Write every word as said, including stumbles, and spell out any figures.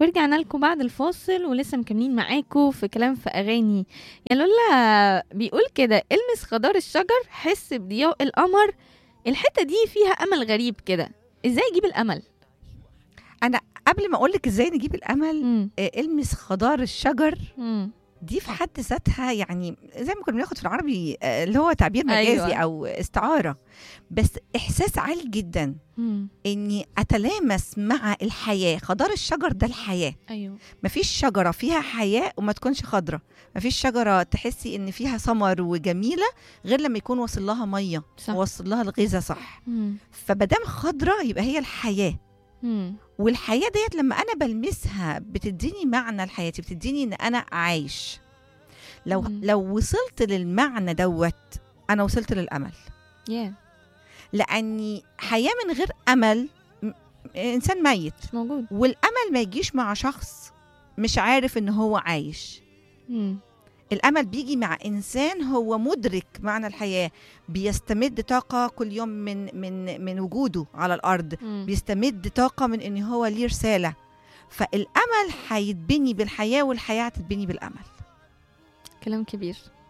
ورجعنا لكم بعد الفاصل ولسه مكملين معاكم في كلام في أغاني. يا لولا بيقول كده: المس خضار الشجر، حس بضياء القمر. الحتة دي فيها أمل غريب كده، ازاي اجيب الأمل؟ انا قبل ما اقولك ازاي نجيب الامل، مم. آه، المس خضار الشجر مم. دي في حد ذاتها، يعني زي ما كنا بناخد في العربي آه، اللي هو تعبير مجازي أيوة. او استعاره، بس احساس عالي جدا مم. اني اتلامس مع الحياه. خضار الشجر ده الحياه. أيوه. مفيش شجره فيها حياه وما تكونش خضره، مفيش شجره تحسي ان فيها ثمر وجميله غير لما يكون واصل لها ميه صح. ووصل لها الغذاء صح. مم. فمادام خضره يبقى هي الحياه. مم. والحياة ديت لما أنا بلمسها بتديني معنى لحياتي، بتديني إن أنا عايش. لو مم. لو وصلت للمعنى دوت أنا وصلت للأمل. yeah. لأني حياة من غير أمل م- إنسان ميت. مش موجود. والأمل ما يجيش مع شخص مش عارف إن هو عايش. مم. الأمل بيجي مع إنسان هو مدرك معنى الحياة، بيستمد طاقة كل يوم من من من وجوده على الأرض، مم. بيستمد طاقة من إن هو ليه رسالة. فالأمل هيتبني بالحياة والحياة هتتبني بالأمل. كلام كبير.